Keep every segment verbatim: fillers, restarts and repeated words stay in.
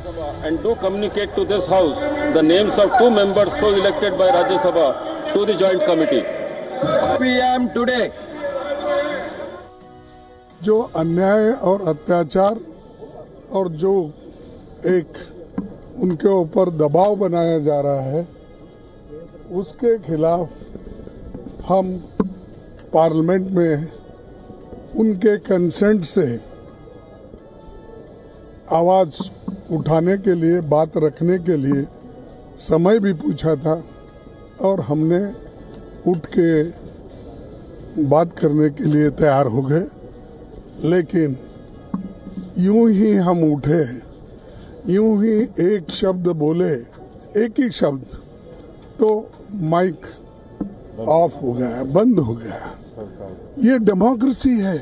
And do communicate to this House the names of two members so elected by Rajya Sabha to the Joint Committee. P M today. जो अन्याय और अत्याचार और जो एक उनके ऊपर दबाव बनाया जा रहा है, उसके खिलाफ हम पार्लियामेंट में उनके कंसेंट से आवाज उठाने के लिए, बात रखने के लिए समय भी पूछा था और हमने उठ के बात करने के लिए तैयार हो गए। लेकिन यूं ही हम उठे, यूं ही एक शब्द बोले, एक ही शब्द, तो माइक ऑफ हो गया, बंद हो गया। ये डेमोक्रेसी है।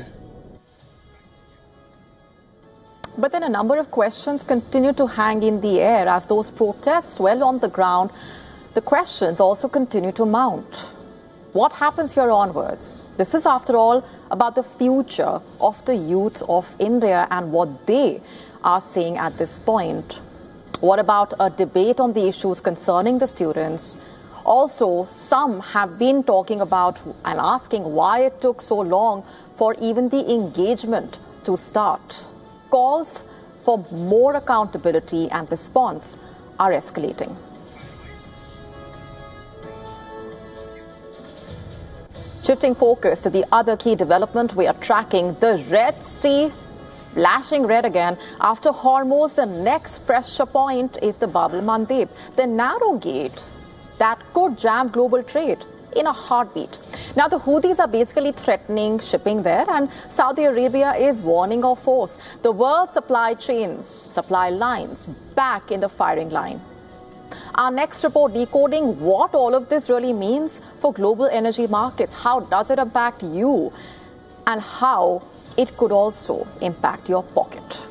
But then a number of questions continue to hang in the air as those protests swell on the ground. The questions also continue to mount. What happens here onwards? This is, after all, about the future of the youth of India and what they are saying at this point. What about a debate on the issues concerning the students? Also, some have been talking about and asking why it took so long for even the engagement to start. Calls for more accountability and response are escalating. Shifting focus to the other key development we are tracking, the Red Sea flashing red again. After Hormuz, the next pressure point is the Bab el-Mandeb, the narrow gate that could jam global trade in a heartbeat. Now, the Houthis are basically threatening shipping there, and Saudi Arabia is warning of force. The world's supply chains, supply lines back in the firing line. Our next report decoding what all of this really means for global energy markets. How does it impact you? And how it could also impact your pocket.